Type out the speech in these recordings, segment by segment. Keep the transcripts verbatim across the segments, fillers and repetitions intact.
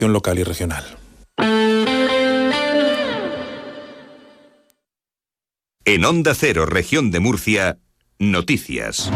local y regional. En Onda Cero, Región de Murcia, noticias.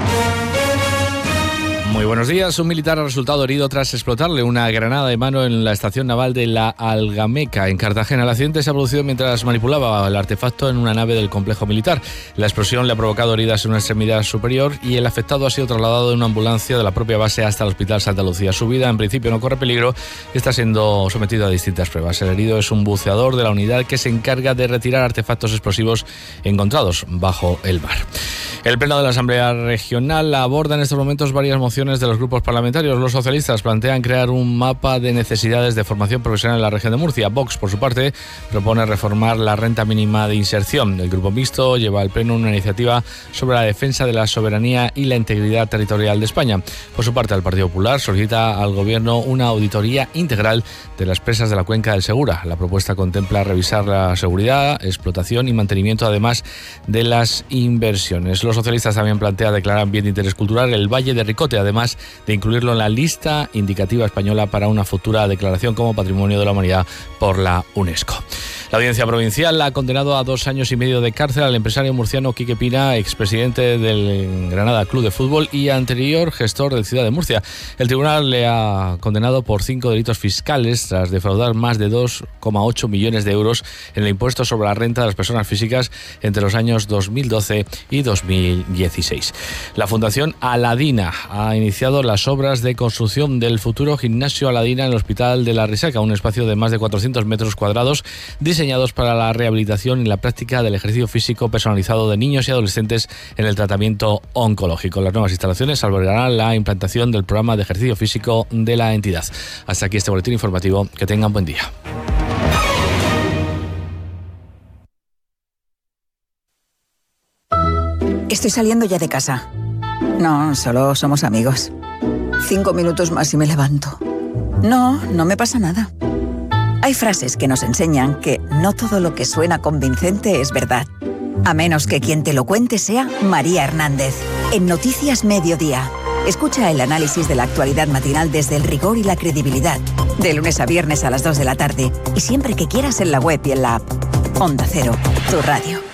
Muy buenos días. Un militar ha resultado herido tras explotarle una granada de mano en la estación naval de La Algameca, en Cartagena. El accidente se ha producido mientras manipulaba el artefacto en una nave del complejo militar. La explosión le ha provocado heridas en una extremidad superior y el afectado ha sido trasladado en una ambulancia de la propia base hasta el Hospital Santa Lucía. Su vida, en principio, no corre peligro y está siendo sometido a distintas pruebas. El herido es un buceador de la unidad que se encarga de retirar artefactos explosivos encontrados bajo el mar. El Pleno de la Asamblea Regional aborda en estos momentos varias mociones de los grupos parlamentarios. Los socialistas plantean crear un mapa de necesidades de formación profesional en la región de Murcia. Vox, por su parte, propone reformar la renta mínima de inserción. El Grupo Mixto lleva al Pleno una iniciativa sobre la defensa de la soberanía y la integridad territorial de España. Por su parte, el Partido Popular solicita al Gobierno una auditoría integral de las presas de la cuenca del Segura. La propuesta contempla revisar la seguridad, explotación y mantenimiento, además de las inversiones. Los socialistas también plantean declarar bien de interés cultural el Valle de Ricote, además de incluirlo en la lista indicativa española para una futura declaración como Patrimonio de la Humanidad por la UNESCO. La Audiencia Provincial ha condenado a dos años y medio de cárcel al empresario murciano Quique Pina, expresidente del Granada Club de Fútbol y anterior gestor de Ciudad de Murcia. El tribunal le ha condenado por cinco delitos fiscales tras defraudar más de dos coma ocho millones de euros en el impuesto sobre la renta de las personas físicas entre los años dos mil doce y dos mil dieciséis. La Fundación Aladina ha iniciado las obras de construcción del futuro gimnasio Aladina en el Hospital de la Risaca, un espacio de más de cuatrocientos metros cuadrados diseñados para la rehabilitación y la práctica del ejercicio físico personalizado de niños y adolescentes en el tratamiento oncológico. Las nuevas instalaciones albergarán la implantación del programa de ejercicio físico de la entidad. Hasta aquí este boletín informativo. Que tengan buen día. Estoy saliendo ya de casa. No, solo somos amigos. Cinco minutos más y me levanto. No, no me pasa nada. Hay frases que nos enseñan que no todo lo que suena convincente es verdad. A menos que quien te lo cuente sea María Hernández. En Noticias Mediodía. Escucha el análisis de la actualidad matinal desde el rigor y la credibilidad. De lunes a viernes a las dos de la tarde. Y siempre que quieras en la web y en la app. Onda Cero, tu radio.